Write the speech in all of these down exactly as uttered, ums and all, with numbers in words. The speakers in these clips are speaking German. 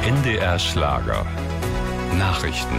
N D R Schlager. Nachrichten.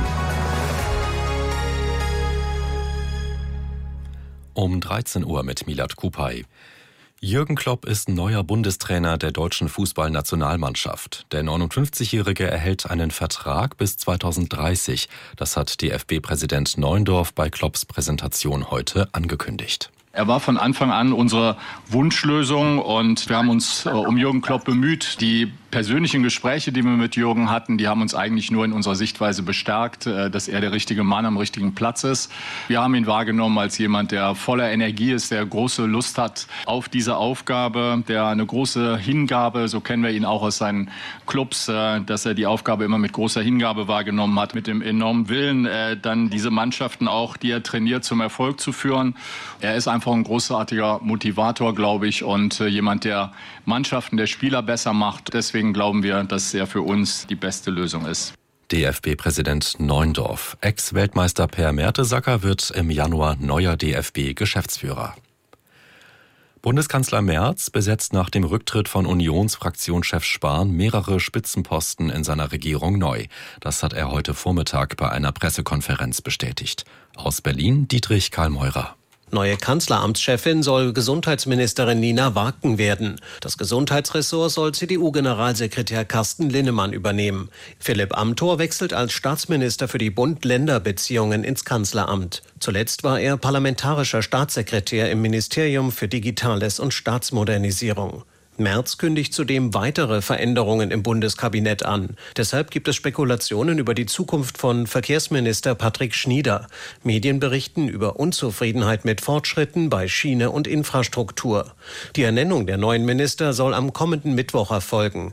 Um dreizehn Uhr mit Milad Kupay. Jürgen Klopp ist neuer Bundestrainer der deutschen Fußballnationalmannschaft. Der neunundfünfzigjährige erhält einen Vertrag bis zweitausenddreißig. Das hat D F B-Präsident Neuendorf bei Klopps Präsentation heute angekündigt. Er war von Anfang an unsere Wunschlösung und wir haben uns äh, um Jürgen Klopp bemüht. Die persönlichen Gespräche, die wir mit Jürgen hatten, die haben uns eigentlich nur in unserer Sichtweise bestärkt, äh, dass er der richtige Mann am richtigen Platz ist. Wir haben ihn wahrgenommen als jemand, der voller Energie ist, der große Lust hat auf diese Aufgabe, der eine große Hingabe, so kennen wir ihn auch aus seinen Clubs, äh, dass er die Aufgabe immer mit großer Hingabe wahrgenommen hat, mit dem enormen Willen, äh, dann diese Mannschaften auch, die er trainiert, zum Erfolg zu führen. Er ist einfach ein großartiger Motivator, glaube ich, und äh, jemand, der Mannschaften, der Spieler besser macht. Deswegen glauben wir, dass er für uns die beste Lösung ist. D F B-Präsident Neuendorf. Ex-Weltmeister Per Mertesacker wird im Januar neuer D F B-Geschäftsführer. Bundeskanzler Merz besetzt nach dem Rücktritt von Unionsfraktionschef Spahn mehrere Spitzenposten in seiner Regierung neu. Das hat er heute Vormittag bei einer Pressekonferenz bestätigt. Aus Berlin Dietrich Karl-Meurer. Neue Kanzleramtschefin soll Gesundheitsministerin Nina Waken werden. Das Gesundheitsressort soll C D U-Generalsekretär Carsten Linnemann übernehmen. Philipp Amthor wechselt als Staatsminister für die Bund-Länder-Beziehungen ins Kanzleramt. Zuletzt war er parlamentarischer Staatssekretär im Ministerium für Digitales und Staatsmodernisierung. Merz kündigt zudem weitere Veränderungen im Bundeskabinett an. Deshalb gibt es Spekulationen über die Zukunft von Verkehrsminister Patrick Schnieder. Medien berichten über Unzufriedenheit mit Fortschritten bei Schiene und Infrastruktur. Die Ernennung der neuen Minister soll am kommenden Mittwoch erfolgen.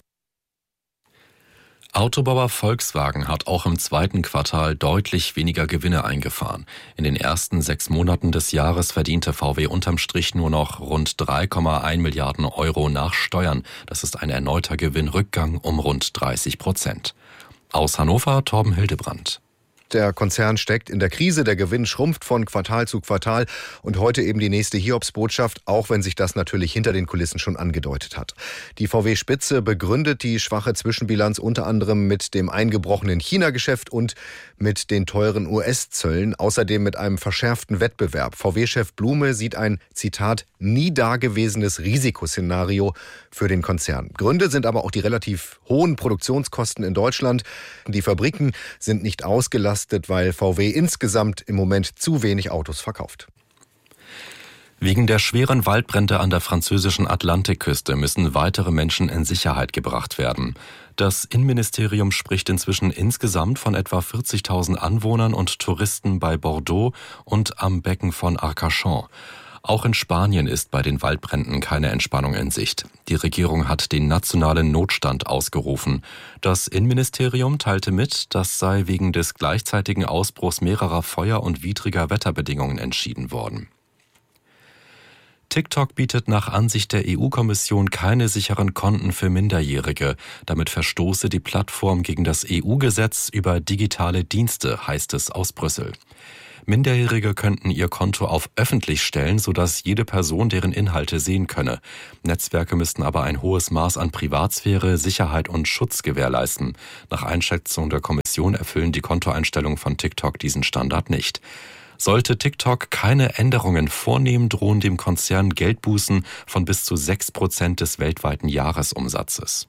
Autobauer Volkswagen hat auch im zweiten Quartal deutlich weniger Gewinne eingefahren. In den ersten sechs Monaten des Jahres verdiente V W unterm Strich nur noch rund drei Komma eins Milliarden Euro nach Steuern. Das ist ein erneuter Gewinnrückgang um rund dreißig Prozent. Aus Hannover Torben Hildebrand. Der Konzern steckt in der Krise, der Gewinn schrumpft von Quartal zu Quartal und heute eben die nächste Hiobsbotschaft, auch wenn sich das natürlich hinter den Kulissen schon angedeutet hat. Die V W-Spitze begründet die schwache Zwischenbilanz unter anderem mit dem eingebrochenen China-Geschäft und mit den teuren U S-Zöllen, außerdem mit einem verschärften Wettbewerb. V W-Chef Blume sieht ein, Zitat, nie dagewesenes Risikoszenario für den Konzern. Gründe sind aber auch die relativ hohen Produktionskosten in Deutschland. Die Fabriken sind nicht ausgelastet, weil V W insgesamt im Moment zu wenig Autos verkauft. Wegen der schweren Waldbrände an der französischen Atlantikküste müssen weitere Menschen in Sicherheit gebracht werden. Das Innenministerium spricht inzwischen insgesamt von etwa vierzigtausend Anwohnern und Touristen bei Bordeaux und am Becken von Arcachon. Auch in Spanien ist bei den Waldbränden keine Entspannung in Sicht. Die Regierung hat den nationalen Notstand ausgerufen. Das Innenministerium teilte mit, das sei wegen des gleichzeitigen Ausbruchs mehrerer Feuer- und widriger Wetterbedingungen entschieden worden. TikTok bietet nach Ansicht der E U-Kommission keine sicheren Konten für Minderjährige. Damit verstoße die Plattform gegen das E U-Gesetz über digitale Dienste, heißt es aus Brüssel. Minderjährige könnten ihr Konto auf öffentlich stellen, sodass jede Person deren Inhalte sehen könne. Netzwerke müssten aber ein hohes Maß an Privatsphäre, Sicherheit und Schutz gewährleisten. Nach Einschätzung der Kommission erfüllen die Kontoeinstellungen von TikTok diesen Standard nicht. Sollte TikTok keine Änderungen vornehmen, drohen dem Konzern Geldbußen von bis zu sechs Prozent des weltweiten Jahresumsatzes.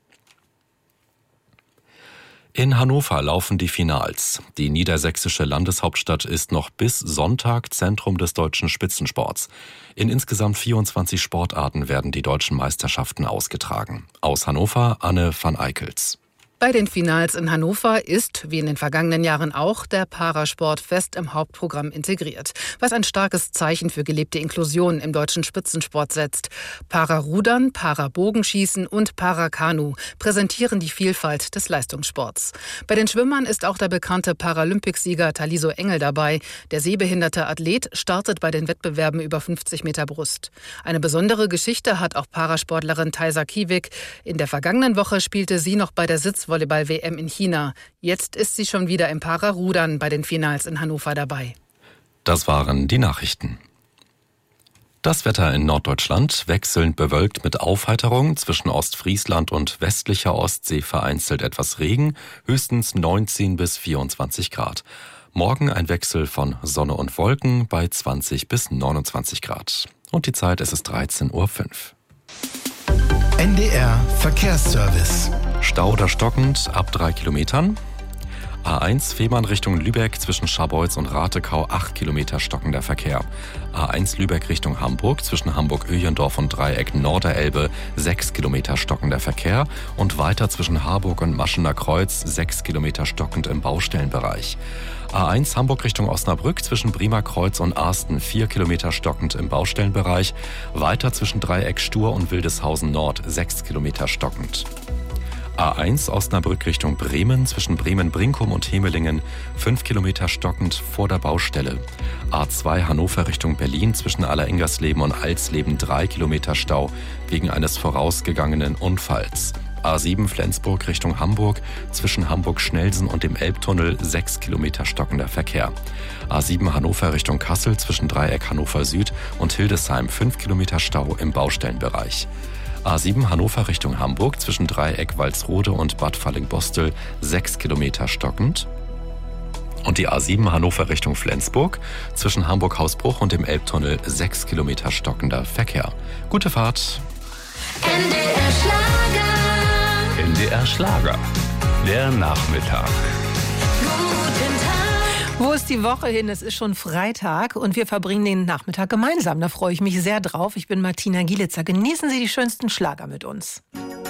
In Hannover laufen die Finals. Die niedersächsische Landeshauptstadt ist noch bis Sonntag Zentrum des deutschen Spitzensports. In insgesamt vierundzwanzig Sportarten werden die deutschen Meisterschaften ausgetragen. Aus Hannover Anne van Eickels. Bei den Finals in Hannover ist, wie in den vergangenen Jahren auch, der Parasport fest im Hauptprogramm integriert, was ein starkes Zeichen für gelebte Inklusion im deutschen Spitzensport setzt. Pararudern, Parabogenschießen und Parakanu präsentieren die Vielfalt des Leistungssports. Bei den Schwimmern ist auch der bekannte Paralympicsieger Taliso Engel dabei. Der sehbehinderte Athlet startet bei den Wettbewerben über fünfzig Meter Brust. Eine besondere Geschichte hat auch Parasportlerin Thaisa Kiewig. In der vergangenen Woche spielte sie noch bei der Sitzvolleyball W M in China. Jetzt ist sie schon wieder im Pararudern bei den Finals in Hannover dabei. Das waren die Nachrichten. Das Wetter in Norddeutschland wechselnd bewölkt mit Aufheiterung, zwischen Ostfriesland und westlicher Ostsee vereinzelt etwas Regen, höchstens neunzehn bis vierundzwanzig Grad. Morgen ein Wechsel von Sonne und Wolken bei zwanzig bis neunundzwanzig Grad. Und die Zeit, es ist dreizehn Uhr fünf. N D R Verkehrsservice. Stau oder stockend ab drei Kilometern. A eins Fehmarn Richtung Lübeck zwischen Scharbeutz und Ratekau acht Kilometer stockender Verkehr. A eins Lübeck Richtung Hamburg zwischen Hamburg-Öhlendorf und Dreieck Norderelbe sechs Kilometer stockender Verkehr und weiter zwischen Harburg und Maschener Kreuz sechs Kilometer stockend im Baustellenbereich. A eins Hamburg Richtung Osnabrück zwischen Bremer Kreuz und Arsten vier Kilometer stockend im Baustellenbereich, weiter zwischen Dreieck Stur und Wildeshausen Nord sechs Kilometer stockend. A eins Osnabrück Richtung Bremen zwischen Bremen-Brinkum und Hemelingen fünf Kilometer stockend vor der Baustelle. A zwei Hannover Richtung Berlin zwischen Allerengersleben und Alsleben drei Kilometer Stau wegen eines vorausgegangenen Unfalls. A sieben Flensburg Richtung Hamburg zwischen Hamburg-Schnelsen und dem Elbtunnel sechs Kilometer stockender Verkehr. A sieben Hannover Richtung Kassel zwischen Dreieck Hannover Süd und Hildesheim fünf Kilometer Stau im Baustellenbereich. A sieben Hannover Richtung Hamburg zwischen Dreieck Walsrode und Bad Fallingbostel sechs Kilometer stockend. Und die A sieben Hannover Richtung Flensburg zwischen Hamburg-Hausbruch und dem Elbtunnel sechs Kilometer stockender Verkehr. Gute Fahrt. N D R Schlager. N D R Schlager. Der Nachmittag. Wo ist die Woche hin? Es ist schon Freitag und wir verbringen den Nachmittag gemeinsam. Da freue ich mich sehr drauf. Ich bin Martina Gielitzer. Genießen Sie die schönsten Schlager mit uns.